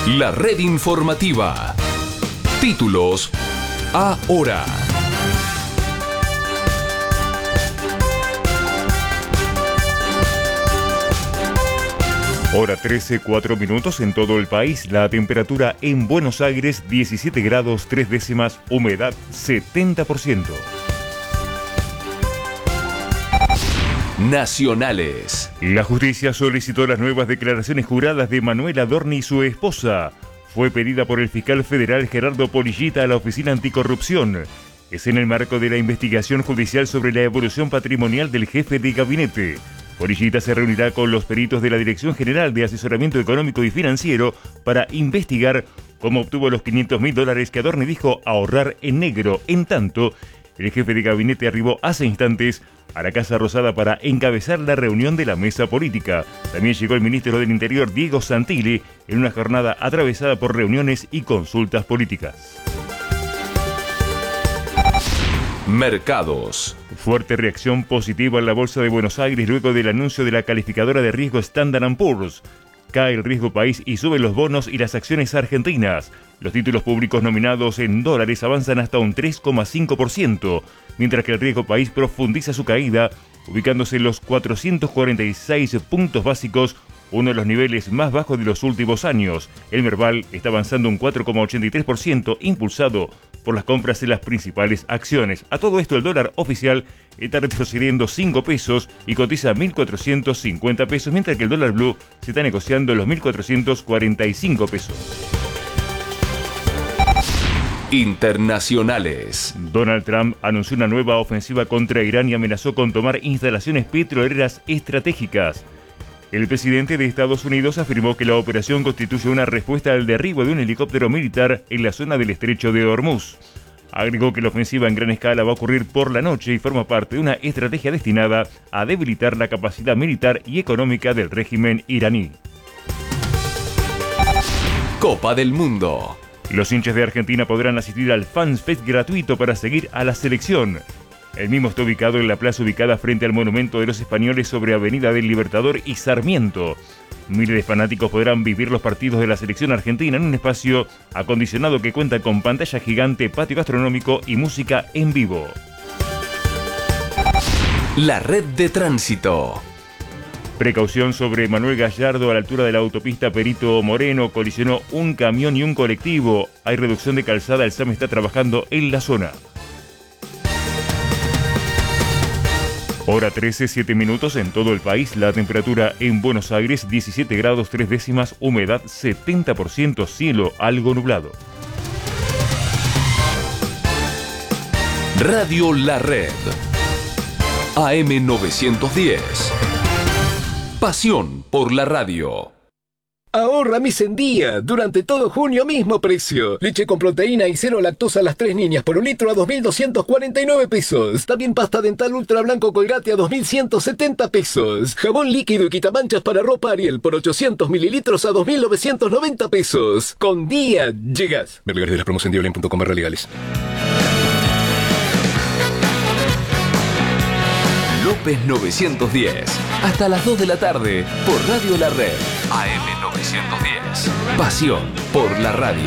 La red informativa. Títulos ahora. Hora 13, 4 minutos en todo el país. La temperatura en Buenos Aires, 17 grados 3 décimas, humedad 70%. Nacionales. La justicia solicitó las nuevas declaraciones juradas de Manuel Adorni y su esposa. Fue pedida por el fiscal federal Gerardo Polillita a la Oficina Anticorrupción. Es en el marco de la investigación judicial sobre la evolución patrimonial del jefe de gabinete. Polillita se reunirá con los peritos de la Dirección General de Asesoramiento Económico y Financiero para investigar cómo obtuvo los $500.000 que Adorni dijo ahorrar en negro. En tanto, el jefe de gabinete arribó hace instantes a la Casa Rosada para encabezar la reunión de la mesa política. También llegó el ministro del Interior, Diego Santilli, en una jornada atravesada por reuniones y consultas políticas. Mercados. Fuerte reacción positiva en la Bolsa de Buenos Aires luego del anuncio de la calificadora de riesgo Standard & Poor's. Cae el riesgo país y suben los bonos y las acciones argentinas. Los títulos públicos nominados en dólares avanzan hasta un 3,5%, mientras que el riesgo país profundiza su caída, ubicándose en los 446 puntos básicos, uno de los niveles más bajos de los últimos años. El Merval está avanzando un 4,83%, impulsado por las compras en las principales acciones. A todo esto, el dólar oficial está retrocediendo 5 pesos y cotiza a 1.450 pesos, mientras que el dólar blue se está negociando en los 1.445 pesos. Internacionales. Donald Trump anunció una nueva ofensiva contra Irán y amenazó con tomar instalaciones petroleras estratégicas. El presidente de Estados Unidos afirmó que la operación constituye una respuesta al derribo de un helicóptero militar en la zona del estrecho de Hormuz. Agregó que la ofensiva en gran escala va a ocurrir por la noche y forma parte de una estrategia destinada a debilitar la capacidad militar y económica del régimen iraní. Copa del Mundo. Los hinchas de Argentina podrán asistir al Fans Fest gratuito para seguir a la selección. El mismo está ubicado en la plaza ubicada frente al Monumento de los Españoles sobre Avenida del Libertador y Sarmiento. Miles de fanáticos podrán vivir los partidos de la selección argentina en un espacio acondicionado que cuenta con pantalla gigante, patio gastronómico y música en vivo. La red de tránsito. Precaución sobre Manuel Gallardo a la altura de la autopista Perito Moreno. Colisionó un camión y un colectivo. Hay reducción de calzada. El SAM está trabajando en la zona. Hora 13, 7 minutos en todo el país. La temperatura en Buenos Aires, 17 grados 3 décimas, humedad 70%, cielo algo nublado. Radio La Red. AM 910. Pasión por la radio. Ahorra mi Sendía. Durante todo junio, mismo precio. Leche con proteína y cero lactosa a las 3 niñas por un litro a 2.249 pesos. También pasta dental ultra blanco Colgate a 2.170 pesos. Jabón líquido y quitamanchas para ropa Ariel por 800 mililitros a 2.990 pesos. Con Día llegas. Ver lugares de las promos en diolen.com/legales. López 910. Hasta las 2 de la tarde por Radio La Red. AM 910. Pasión por la radio.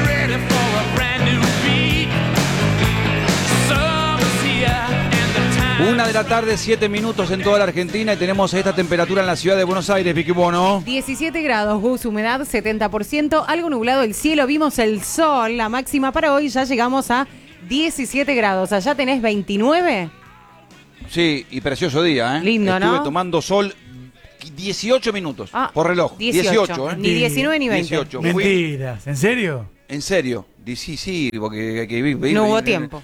1 de la tarde, 7 minutos en toda la Argentina y tenemos esta temperatura en la ciudad de Buenos Aires, Vicky Bono. 17 grados, Gus, humedad 70%, algo nublado el cielo, vimos el sol, la máxima para hoy, ya llegamos a 17 grados. ¿Allá tenés 29? Sí, y precioso día, ¿eh? Lindo, ¿no? Estuve tomando sol 18 minutos por reloj. 18, ¿eh? Ni 19 ni 20. 18. Mentiras, ¿en serio? En serio. Sí, porque no hubo tiempo.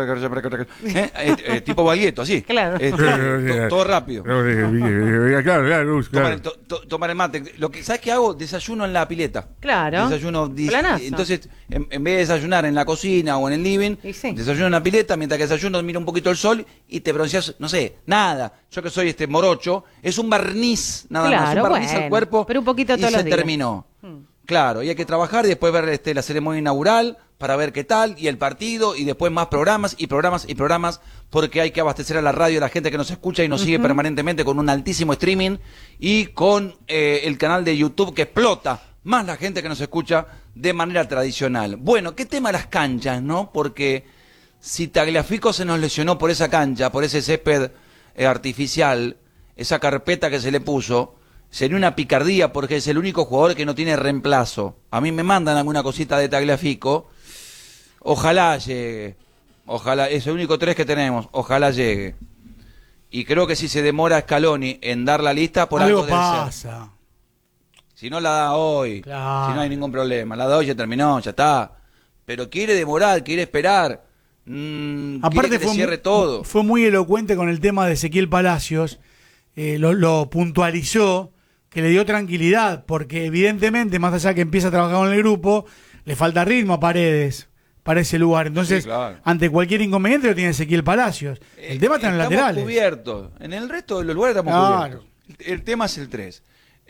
Tipo Baglietto, así. Claro. Todo rápido. Claro. Tomar el mate. ¿Sabes qué hago? Desayuno en la pileta. Claro. Desayuno. Planazo. Entonces, en vez de desayunar en la cocina o en el living, desayuno en la pileta, mientras que desayuno miro un poquito el sol y te bronceas, no sé, nada. Yo que soy morocho, es un barniz, nada más. Un barniz al cuerpo. Pero un poquito todos los días. Terminó. Claro, y hay que trabajar y después ver la ceremonia inaugural para ver qué tal, y el partido, y después más programas, porque hay que abastecer a la radio, a la gente que nos escucha y nos sigue permanentemente con un altísimo streaming, y con el canal de YouTube que explota más la gente que nos escucha de manera tradicional. Bueno, ¿qué tema las canchas, no? Porque si Tagliafico se nos lesionó por esa cancha, por ese césped artificial, esa carpeta que se le puso, sería una picardía porque es el único jugador que no tiene reemplazo. A mí me mandan alguna cosita de Tagliafico, ojalá llegue, ojalá, es el único 3 que tenemos, ojalá llegue. Y creo que si se demora Scaloni en dar la lista, por algo debe pasa. ser. Si no la da hoy, Claro. si no hay ningún problema, la da hoy, ya terminó, ya está. Pero quiere demorar, quiere esperar. Aparte quiere que cierre todo. fue muy elocuente con el tema de Ezequiel Palacios, lo puntualizó, que le dio tranquilidad, porque evidentemente, más allá que empieza a trabajar con el grupo, le falta ritmo a Paredes para ese lugar. Entonces, Sí, claro. ante cualquier inconveniente lo tiene Ezequiel Palacios. El tema está en los Estamos laterales. cubiertos. En el resto de los lugares estamos Claro. cubiertos. El tema es el 3.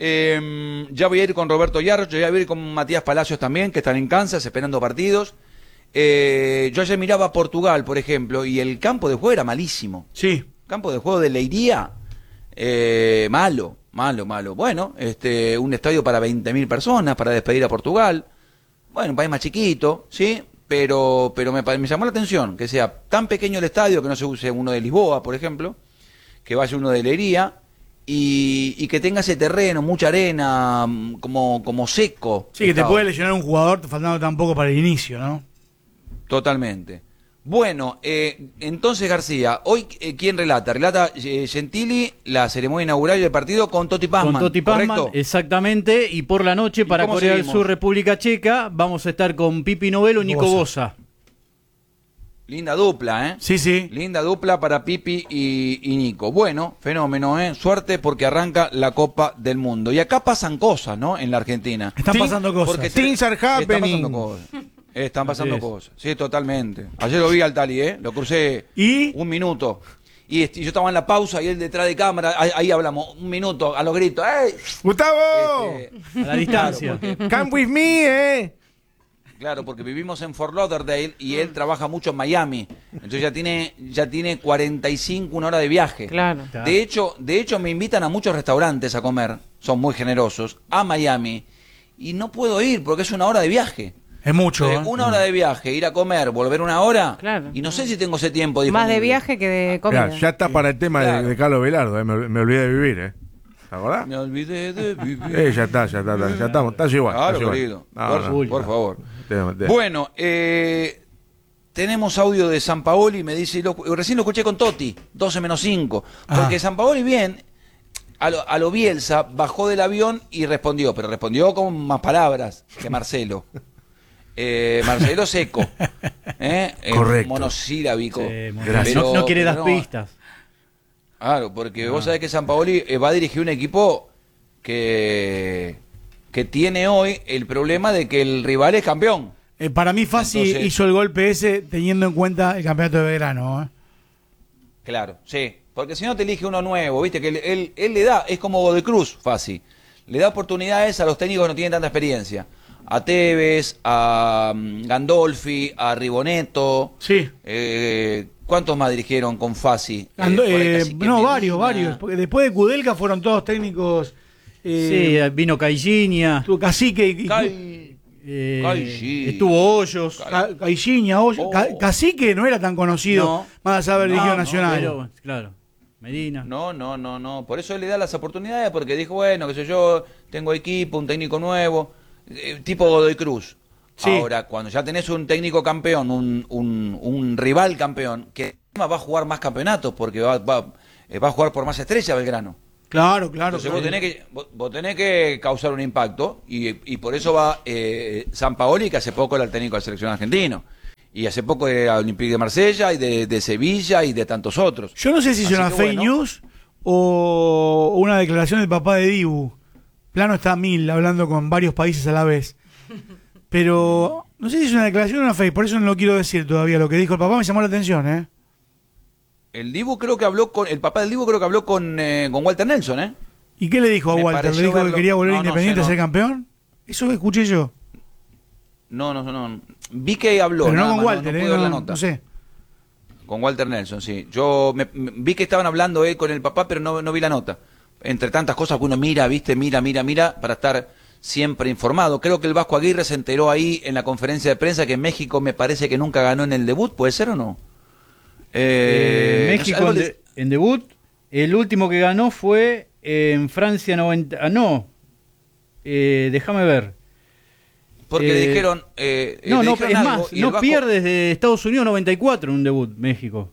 Ya voy a ir con Roberto Yarroch, ya voy a ir con Matías Palacios también, que están en Kansas esperando partidos. Yo ayer miraba a Portugal, por ejemplo, y el campo de juego era malísimo. Sí. Campo de juego de Leiría, malo. Bueno, un estadio para 20.000 personas para despedir a Portugal. Bueno, un país más chiquito, ¿sí? Pero me llamó la atención que sea tan pequeño el estadio, que no se use uno de Lisboa, por ejemplo, que vaya uno de Leiría, y que tenga ese terreno, mucha arena, como seco. Sí, que te estaba. puede lesionar un jugador faltando tampoco para el inicio, ¿no? Totalmente. Bueno, entonces García, hoy ¿quién relata? Relata Gentili la ceremonia inaugural del partido con Totti Pazman. Con Totti Pazman, ¿correcto? exactamente. Y por la noche, para cómo Corea del seguimos? Sur, República Checa, vamos a estar con Pipi Novelo y Nico Bosa. Linda dupla, ¿eh? Sí, sí. Linda dupla para Pipi y Nico. Bueno, fenómeno, ¿eh? Suerte porque arranca la Copa del Mundo. Y acá pasan cosas, ¿no? En la Argentina. Están pasando cosas. Porque Things are Están happening. pasando cosas. Están pasando Así es. cosas. Sí, totalmente. Ayer lo vi al Tali, ¿eh? Lo crucé ¿Y? un minuto. Y yo estaba en la pausa y él detrás de cámara. Ahí hablamos. Un minuto a los gritos. ¡Ey! ¡Gustavo! A la distancia. Claro, porque, Come with me, claro, porque vivimos en Fort Lauderdale y él trabaja mucho en Miami. Entonces ya tiene 45, una hora de viaje. Claro. De hecho, me invitan a muchos restaurantes a comer, son muy generosos, a Miami, y no puedo ir porque es una hora de viaje. Es mucho. Una hora de viaje, ir a comer, volver una hora, Claro. y no sé si tengo ese tiempo Más disponible. de viaje que de comida. Mirá, ya está para el tema Claro. de Carlos Velardo, me olvidé de vivir, ¿te acordás? Me olvidé de vivir. Ya estamos, estás igual. Claro, estás igual. querido. No, Por favor. Te- Bueno, tenemos audio de Sampaoli, me dice, recién lo escuché con Totti, 12 menos 5, porque Sampaoli bien, a lo Bielsa, bajó del avión y respondió, pero respondió con más palabras que Marcelo. Marcelo seco, Correcto. monosílabico. Sí, muy Gracias. bien. No quiere pero dar pistas. Claro, porque vos sabés que Sampaoli va a dirigir un equipo que tiene hoy el problema de que el rival es campeón. Para mí Fassi Entonces- hizo el golpe ese teniendo en cuenta el campeonato de Belgrano. Claro, sí. Porque si no te elige uno nuevo, viste que él le da, es como Godoy Cruz, fácil. Le da oportunidades a los técnicos que no tienen tanta experiencia. A Tevez, a Gandolfi, a Riboneto. Sí. ¿Cuántos más dirigieron con Fassi? Varios. Porque después de Kudelka fueron todos técnicos. Sí, vino Caixinha. Estuvo Cacique y Caixinha. Estuvo Hoyos. Caixinha, Cacique no era tan conocido, No. más allá de haber dirigido Nacional. Pero, claro, Medina. No. Por eso él le da las oportunidades, porque dijo, bueno, qué sé yo, tengo equipo, un técnico nuevo, tipo Godoy Cruz. Sí. Ahora, cuando ya tenés un técnico campeón, un rival campeón, que encima va a jugar más campeonatos, porque va a jugar por más estrellas Belgrano. Claro. Entonces vos tenés que causar un impacto, y por eso va Sampaoli, que hace poco era el técnico de la selección argentino. Y hace poco era Olympique de Marsella, y de Sevilla, y de tantos otros. Yo no sé si es Así una que fake bueno. news o una declaración del papá de Dibu. Plano está a 1000 hablando con varios países a la vez. Pero no sé si es una declaración o una fake, por eso no lo quiero decir todavía. Lo que dijo el papá me llamó la atención, El Dibu creo que habló el papá del Dibu creo que habló con Walter Nelson, ¿eh? ¿Y qué le dijo a Me Walter? ¿Le pareció dijo que verlo- quería volver no, no Independiente sé, a ser no. campeón? Eso escuché yo. No. Vi que habló. Pero no nada con más, Walter, pude ver la no, nota. no sé. Con Walter Nelson, sí. Yo vi que estaban hablando con el papá, pero no vi la nota. Entre tantas cosas que uno mira, viste, mira, para estar siempre informado. Creo que el Vasco Aguirre se enteró ahí en la conferencia de prensa que México me parece que nunca ganó en el debut, ¿puede ser o no? México no sé, en debut, el último que ganó fue en Francia 90... no, déjame ver. Porque le dijeron... no, le es dijeron algo, más, y el no Vasco- pierde desde Estados Unidos 94 en un debut, México.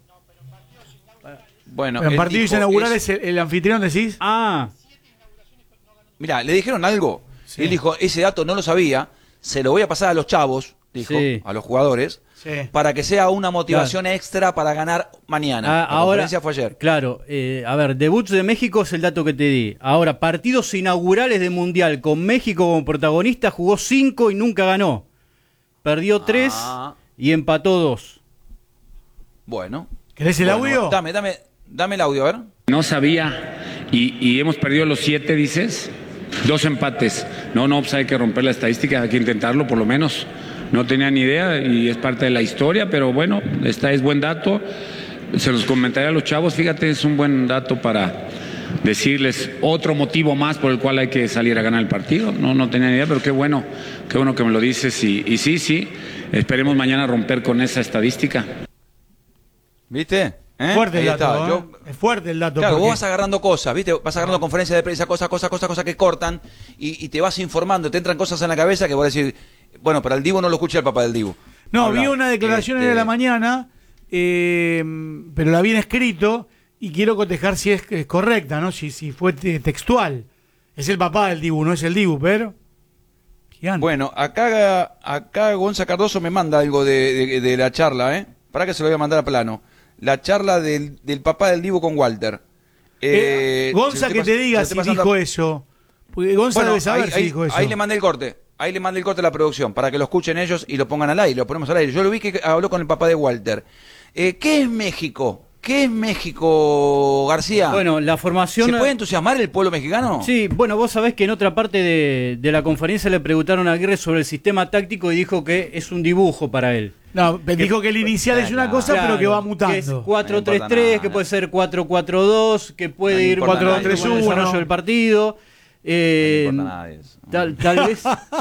Bueno, En él partidos dijo, inaugurales, el anfitrión decís. Ah, Mirá, le dijeron algo. Sí. Él dijo, ese dato no lo sabía, se lo voy a pasar a los chavos, dijo, Sí. a los jugadores, Sí. para que sea una motivación extra para ganar mañana. La ahora, conferencia fue ayer. claro, a ver, debuts de México es el dato que te di. Ahora, partidos inaugurales de Mundial con México como protagonista, jugó 5 y nunca ganó. Perdió 3 y empató 2. Bueno. ¿Querés el Bueno, audio? Dame el audio, a ver. No sabía y hemos perdido los 7, dices. 2 empates. No, pues hay que romper la estadística, hay que intentarlo por lo menos. No tenía ni idea y es parte de la historia, pero bueno, es buen dato. Se los comentaré a los chavos, fíjate, es un buen dato para decirles otro motivo más por el cual hay que salir a ganar el partido. No tenía ni idea, pero qué bueno que me lo dices y sí, esperemos mañana romper con esa estadística. ¿Viste? Fuerte el Ahí dato, está. ¿eh? Es fuerte el dato. Claro, porque- vos vas agarrando cosas, ¿viste? Vas agarrando conferencias de prensa, cosas que cortan y te vas informando, te entran cosas en la cabeza que vos decís, bueno, pero al Dibu no lo escucha el papá del Dibu. No, Habla. vi una declaración hoy de la mañana, pero la vi en escrito y quiero cotejar si es correcta, ¿no? Si fue textual. Es el papá del Dibu, no es el Dibu, pero... Gigante. Bueno, acá Gonza Cardoso me manda algo de la charla, ¿eh? Para que se lo voy a mandar a plano. La charla del papá del Dibu con Walter. Gonza, que te diga si dijo eso. Porque Gonza Bueno, debe saber si dijo eso. ahí le mandé el corte. Ahí le mandé el corte a la producción para que lo escuchen ellos y lo pongan al aire, lo ponemos al aire. Yo lo vi que habló con el papá de Walter. ¿Qué es México? ¿Qué es México, García? Bueno, la formación... ¿Se puede entusiasmar el pueblo mexicano? Sí, bueno, vos sabés que en otra parte de la conferencia le preguntaron a Aguirre sobre el sistema táctico y dijo que es un dibujo para él. No, dijo que el inicial es una cosa, pero que va mutando. Que es 4-3-3, que puede ser 4-4-2, que puede ir 4-2-3-1 con el desarrollo del partido. No le importa nada de eso. Tal vez...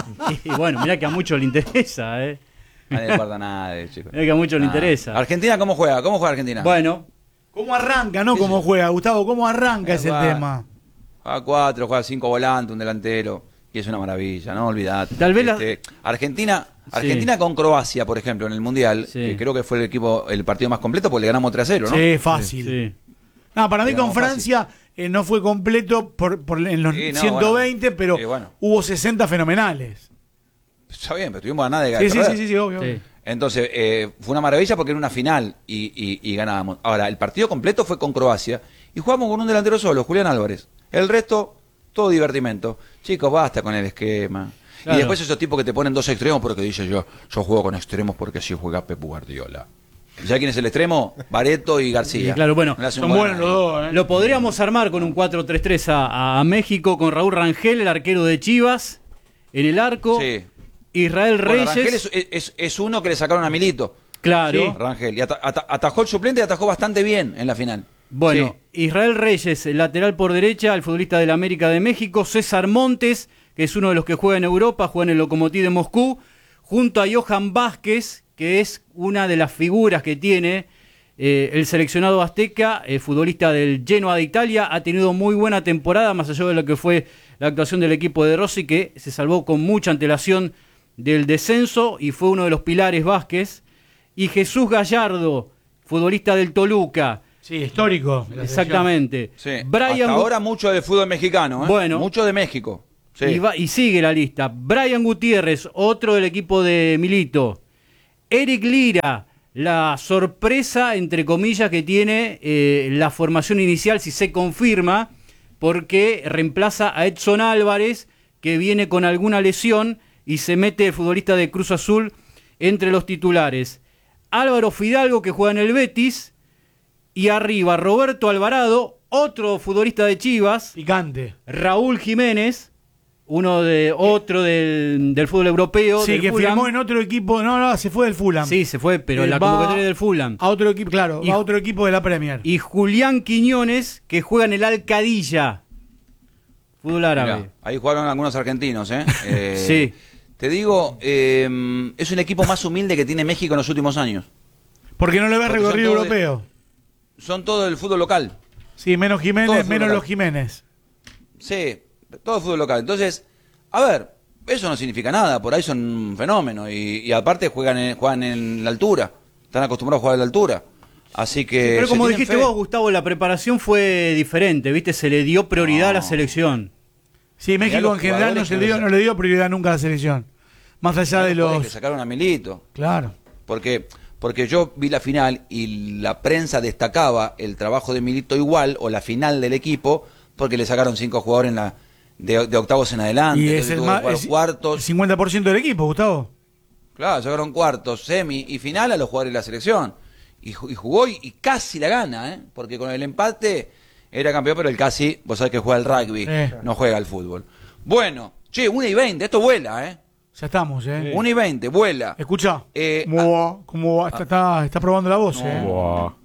y bueno, mirá que a muchos le interesa, No le importa nada de eso, chicos. Mirá que a muchos le interesa. ¿Argentina cómo juega? ¿Cómo juega Argentina? Bueno. ¿Cómo arranca, no cómo juega, Gustavo? ¿Cómo arranca es el tema? Juega 4, juega 5 volantes, un delantero. Y es una maravilla, no olvidate. Tal vez Argentina con Croacia, por ejemplo, en el Mundial, que creo que fue el partido más completo porque le ganamos 3-0, ¿no? Sí, fácil. Sí. No, para mí Le con ganamos Francia no fue completo en los Sí, no, 120, bueno. pero Sí, bueno. hubo 60 fenomenales. Está bien, pero tuvimos ganas de ganar. Sí, obvio. Sí. Entonces, fue una maravilla porque era una final y ganábamos. Ahora, el partido completo fue con Croacia y jugamos con un delantero solo, Julián Álvarez. El resto, todo divertimento. Chicos, basta con el esquema. Claro. Y después esos tipos que te ponen 2 extremos porque dicen yo juego con extremos porque así juega Pep Guardiola. ¿Ya quién es el extremo? Bareto y García. Sí, claro, bueno, No le hace un Son gol a buenos los nadie. dos, Lo podríamos armar con un 4-3-3 a México con Raúl Rangel, el arquero de Chivas, en el arco. Sí. Israel Bueno, Reyes. Rangel es uno que le sacaron a Milito. Claro. Sí, Rangel. Y atajó el suplente y atajó bastante bien en la final. Bueno, Sí. Israel Reyes, el lateral por derecha, el futbolista del América de México. César Montes, que es uno de los que juega en Europa, juega en el Lokomotiv de Moscú. Junto a Johan Vázquez, que es una de las figuras que tiene el seleccionado azteca, futbolista del Genoa de Italia. Ha tenido muy buena temporada, más allá de lo que fue la actuación del equipo de Rossi, que se salvó con mucha antelación del descenso y fue uno de los pilares Vázquez. Y Jesús Gallardo, futbolista del Toluca. Sí, histórico. de la Exactamente. Sí. Brian Hasta ahora mucho de fútbol mexicano, ¿eh? Bueno. Mucho de México. Sí. y sigue la lista. Brian Gutiérrez, otro del equipo de Milito. Eric Lira, la sorpresa, entre comillas, que tiene la formación inicial, si se confirma, porque reemplaza a Edson Álvarez, que viene con alguna lesión, y se mete el futbolista de Cruz Azul entre los titulares. Álvaro Fidalgo, que juega en el Betis, y arriba Roberto Alvarado, otro futbolista de Chivas. Picante. Raúl Jiménez, otro del fútbol europeo. Sí, del que Fulham. firmó en otro equipo. No, se fue del Fulham. Sí, se fue, pero en la Va convocatoria del Fulham. A otro equipo, claro, Y- a otro equipo de la Premier. Y Julián Quiñones, que juega en el Alcadilla. Fútbol árabe. Mirá, ahí jugaron algunos argentinos, ¿eh? Sí. Te digo, es un equipo más humilde que tiene México en los últimos años. Porque no le ve Porque recorrido son todos europeo. Son todo del fútbol local. Sí, menos Todo Jiménez, fútbol menos local. los Jiménez. Sí, todo fútbol local. Entonces, a ver, eso no significa nada, por ahí son un fenómeno. Y aparte juegan en la altura, están acostumbrados a jugar a la altura. Así que... Pero como se tienen dijiste fe. vos, Gustavo, la preparación fue diferente, ¿viste? Se le dio prioridad a la selección. Sí, México los en general jugadores no le dio prioridad nunca a la selección. Más allá de Los que los... sacaron a Milito. Claro. Porque yo vi la final y la prensa destacaba el trabajo de Milito igual, o la final del equipo, porque le sacaron 5 jugadores de octavos en adelante. Y entonces es el, tuvo que más, jugar es cuartos. el 50% del equipo, Gustavo. Claro, sacaron cuartos, semi y final a los jugadores de la selección. Y jugó y casi la gana, ¿eh? Porque con el empate era campeón, pero el casi, vos sabés que juega el rugby, no juega al fútbol. Bueno, che, 1:20, esto vuela, ¿eh? Ya estamos, 1:20, vuela. Escucha, ¿cómo va? Está probando la voz, No.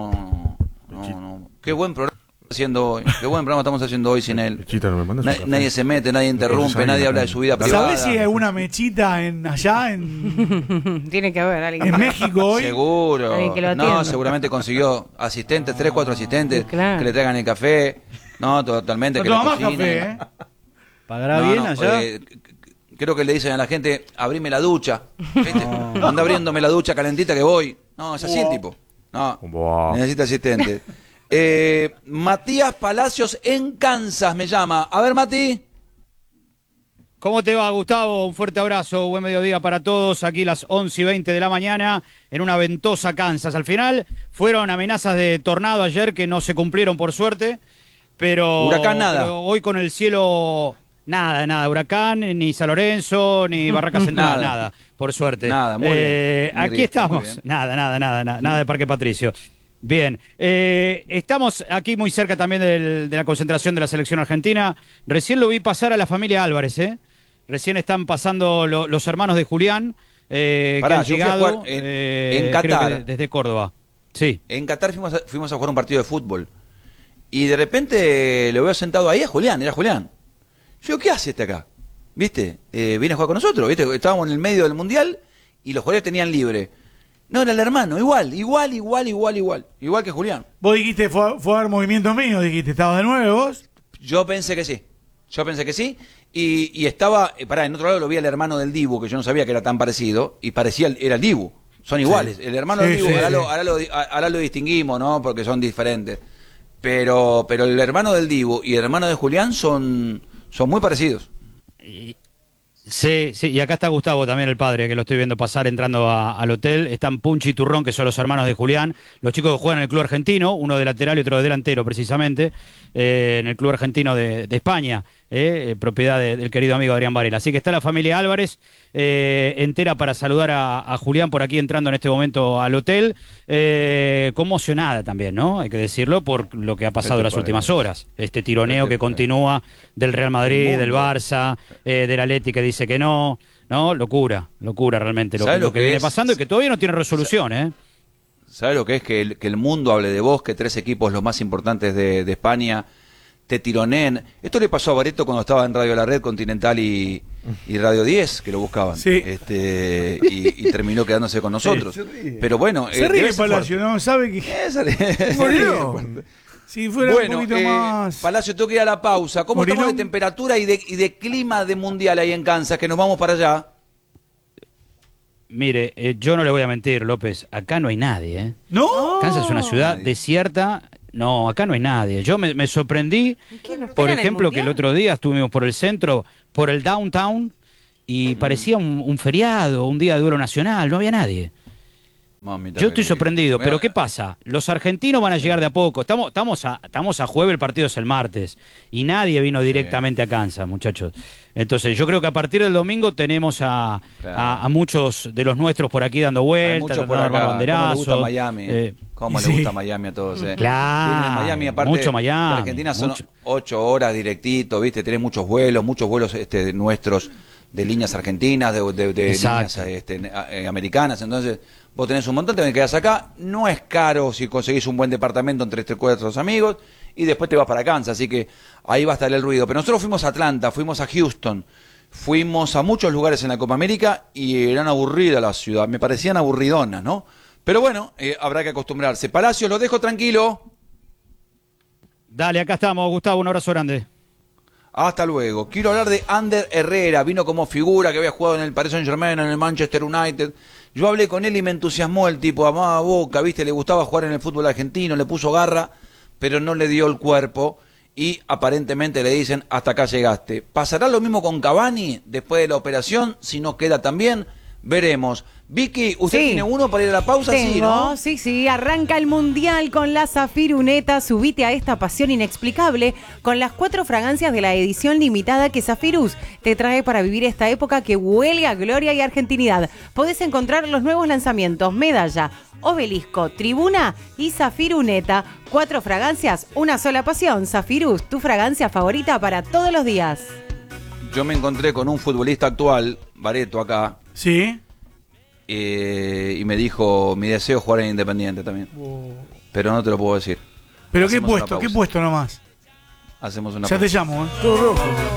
Qué buen programa haciendo hoy. Qué buen programa estamos haciendo hoy sin él. Nadie se mete, nadie interrumpe, nadie habla de su vida privada. ¿Sabés si hay alguna mechita allá en Tiene que haber alguien. en México hoy? Seguro. Alguien que lo No, atienda. seguramente consiguió asistentes, 3, 4 asistentes Claro. que le traigan el café. No, totalmente. No que le toma más cocinen. café, ¿Pagará No, bien no, allá? creo que le dicen a la gente, abrime la ducha. ¿Viste? Anda abriéndome la ducha calentita que voy. No, es así el tipo. No, necesita asistente. Matías Palacios en Kansas me llama. A ver, Mati. ¿Cómo te va, Gustavo? Un fuerte abrazo, buen mediodía para todos. Aquí las 11:20 de la mañana en una ventosa Kansas. Al final fueron amenazas de tornado ayer que no se cumplieron por suerte, pero... Huracán nada. Pero hoy con el cielo... Nada. Huracán, ni San Lorenzo, ni Barraca Central, nada, por suerte. Nada, muy bien. Muy Aquí triste, estamos. muy bien. Nada de Parque Patricio. Bien, estamos aquí muy cerca también de la concentración de la selección argentina. Recién lo vi pasar a la familia Álvarez, ¿eh? Recién están pasando los hermanos de Julián, que Pará, han yo fui a llegado jugar en creo que Qatar. desde Córdoba. Sí. En Qatar fuimos a jugar un partido de fútbol. Y de repente lo veo sentado ahí a Julián, era Julián. Yo digo, ¿qué hace este acá? ¿Viste? Viene a jugar con nosotros, ¿viste? Estábamos en el medio del mundial y los jugadores tenían libre. No, era el hermano, igual que Julián. Vos dijiste, fue a haber movimiento mío, dijiste, ¿estabas de nuevo vos? Yo pensé que sí. Y estaba, en otro lado lo vi al hermano del Dibu, que yo no sabía que era tan parecido, y era el Dibu. Son iguales. El hermano del Dibu, ahora lo distinguimos, ¿no? Porque son diferentes. Pero el hermano del Dibu y el hermano de Julián son muy parecidos. Sí, y acá está Gustavo también, el padre, que lo estoy viendo pasar entrando al hotel. Están Punchi y Turrón, que son los hermanos de Julián. Los chicos que juegan en el club argentino, uno de lateral y otro de delantero, precisamente, en el club argentino de España, propiedad del querido amigo Adrián Varela. Así que está la familia Álvarez entera para saludar a Julián por aquí entrando en este momento al hotel. Conmocionada también, ¿no? Hay que decirlo, por lo que ha pasado en las últimas horas. Este tironeo que continúa del Real Madrid, del Barça, del Atleti que dice que no. No, locura realmente lo que viene pasando y que todavía no tiene resolución, ¿eh? ¿Sabes lo que es que el mundo hable de vos, que 3 equipos los más importantes de España te tironeen? Esto le pasó a Bareto cuando estaba en Radio La Red, Continental y Radio 10, que lo buscaban. Sí. Y terminó quedándose con nosotros. Pero bueno... Se ríe Palacio, ¿no? ¿Sabe que...? Si fuera un poquito más... Palacio, tengo que ir a la pausa. ¿Cómo estamos de temperatura y de clima de mundial ahí en Kansas, que nos vamos para allá? Mire, yo no le voy a mentir, López, acá no hay nadie, ¿eh? ¿No? Kansas es una ciudad desierta. No, acá no hay nadie. Yo me sorprendí, por ejemplo, que el otro día estuvimos por el centro, por el downtown, y parecía un feriado, un día de duelo nacional, no había nadie. Mamita, yo estoy sorprendido, pero ¿qué pasa? Los argentinos van a llegar de a poco. Estamos a jueves, el partido es el martes, y nadie vino directamente a Kansas, muchachos. Entonces yo creo que a partir del domingo tenemos a muchos de los nuestros por aquí dando vueltas, por dando acá. banderazos. ¿Cómo le gusta Miami? ¿Cómo le gusta Miami a todos? Claro, Miami, aparte, mucho Miami. de Argentina son 8 horas directito, ¿viste? Tenés muchos vuelos nuestros líneas argentinas, de líneas americanas. Entonces, vos tenés un montón, te quedás acá. No es caro si conseguís un buen departamento entre 3-4 amigos y después te vas para Kansas. Así que ahí va a estar el ruido. Pero nosotros fuimos a Atlanta, fuimos a Houston, fuimos a muchos lugares en la Copa América y eran aburridas las ciudades. Me parecían aburridonas, ¿no? Pero bueno, habrá que acostumbrarse. Palacios, los dejo tranquilo. Dale, acá estamos, Gustavo, un abrazo grande. Hasta luego. Quiero hablar de Ander Herrera. Vino como figura que había jugado en el Paris Saint-Germain, en el Manchester United. Yo hablé con él y me entusiasmó el tipo. Amaba Boca, ¿viste? Le gustaba jugar en el fútbol argentino, le puso garra, pero no le dio el cuerpo. Y aparentemente le dicen, hasta acá llegaste. ¿Pasará lo mismo con Cavani después de la operación? Si no queda tan bien, veremos. Vicky, ¿usted tiene uno para ir a la pausa? Tengo, Sí, ¿no? Sí. Arranca el Mundial con la Zafiruneta. Subite a esta pasión inexplicable con las 4 fragancias de la edición limitada que Zafirus te trae para vivir esta época que huele a gloria y argentinidad. Podés encontrar los nuevos lanzamientos Medalla, Obelisco, Tribuna y Zafiruneta. 4 fragancias, una sola pasión. Zafirus, tu fragancia favorita para todos los días. Yo me encontré con un futbolista actual, Bareto, acá. Sí. Y me dijo, mi deseo es jugar en Independiente también. Pero no te lo puedo decir. ¿Pero qué puesto? ¿Qué puesto nomás? Hacemos una Ya pausa. te llamo, ¿eh? Todo rojo.